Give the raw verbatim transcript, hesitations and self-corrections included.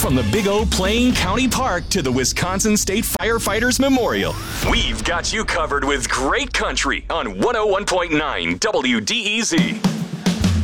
From the Big O Plain County Park to the Wisconsin State Firefighters Memorial, we've got you covered with great country on one oh one point nine W D E Z.